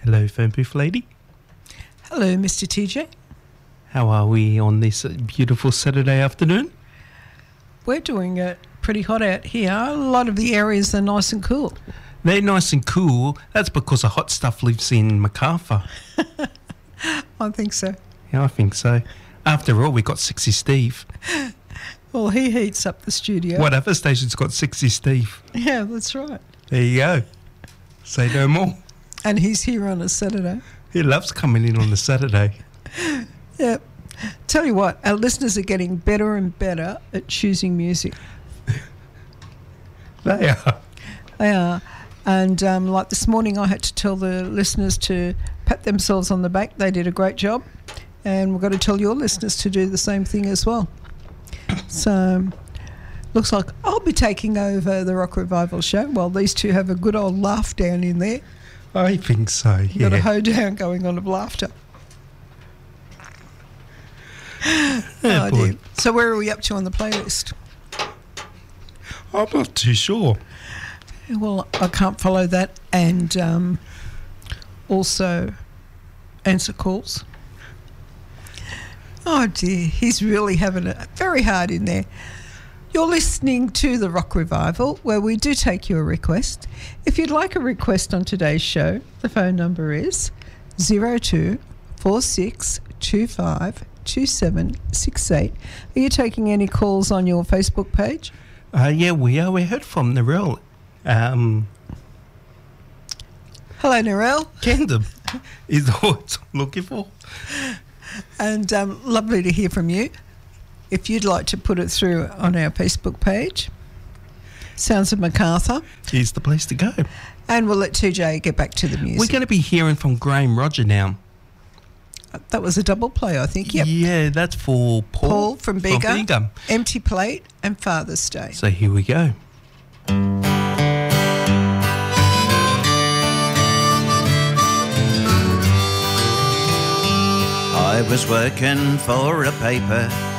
Hello, phone booth lady. Hello, Mr. TJ. How are we on this beautiful Saturday afternoon? We're doing it pretty hot out here. A lot of the areas are nice and cool. They're nice and cool. That's because the hot stuff lives in Macarthur. I think so. Yeah, I think so. After all, we got Sexy Steve. Well, he heats up the studio. What other station's got Sexy Steve? Yeah, that's right. There you go. Say no more. And he's here on a Saturday. He loves coming in on a Saturday. Yeah. Tell you what, our listeners are getting better and better at choosing music. They are. They are. And like this morning, I had to tell the listeners to pat themselves on the back. They did a great job. And we've got to tell your listeners to do the same thing as well. So, looks like I'll be taking over the Rock Revival show while these two have a good old laugh down in there. I think so, You've got a hoedown going on of laughter. Oh, boy. Dear. So where are we up to on the playlist? I'm not too sure. Well, I can't follow that and also answer calls. Oh dear, he's really having it very hard in there. You're listening to the Rock Revival, where we do take your request. If you'd like a request on today's show, the phone number is 0246252768. Are you taking any calls on your Facebook page? Yeah, we are. We heard from Narelle. Hello, Narelle. Kendom is what I'm looking for. And lovely to hear from you. If you'd like to put it through on our Facebook page, Sounds of Macarthur. Is the place to go. And we'll let 2J get back to the music. We're going to be hearing from Graham Roger now. That was a double play, I think. Yep. Yeah, that's for Paul from Bega. From Bega. Empty Plate and Father's Day. So here we go. I was working for a paper